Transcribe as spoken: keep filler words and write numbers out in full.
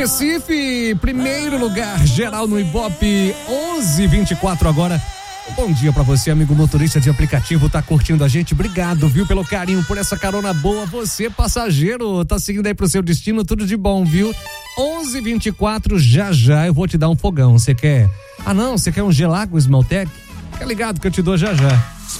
Recife, primeiro lugar geral no Ibope, onze e vinte e quatro agora. Bom dia pra você, amigo motorista de aplicativo, tá curtindo a gente? Obrigado, viu, pelo carinho, por essa carona boa. Você, passageiro, tá seguindo aí pro seu destino, tudo de bom, viu? onze e vinte e quatro, já já eu vou te dar um fogão. Você quer? Ah, não, você quer um Gelago Esmaltec? Fica ligado que eu te dou já já.